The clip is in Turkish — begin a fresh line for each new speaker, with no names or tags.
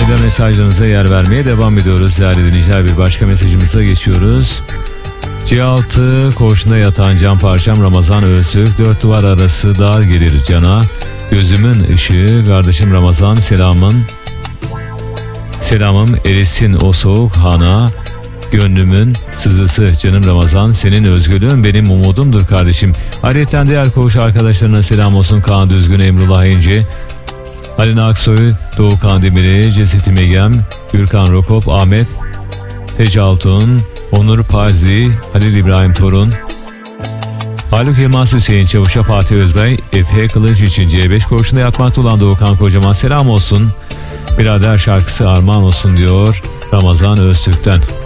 Sayıda mesajlarınıza yer vermeye devam ediyoruz değerli dinleyiciler. Bir başka mesajımıza geçiyoruz. C6 koğuşunda yatan can parçam Ramazan Öztürk. Dört duvar arası dar gelir cana. Gözümün ışığı kardeşim Ramazan, selamım erisin o soğuk hana. Gönlümün sızısı canım Ramazan, senin özgürlüğün benim umudumdur kardeşim. Ayrıca diğer koğuş arkadaşlarına selam olsun. Kaan Düzgün, Emrullah İnci, Alina Aksoy, Doğu Kandemiri, Cesit İmegem, Gürkan Rokop, Ahmet Tecaltun, Onur Pazi, Halil İbrahim Torun, Haluk Yılmaz, Hüseyin Çavuş'a, Fatih Özbey, Efe Kılıç için C5 koğuşunda yatmakta olan Doğukan Kocaman selam olsun. Birader şarkısı armağan olsun diyor Ramazan Öztürk'ten.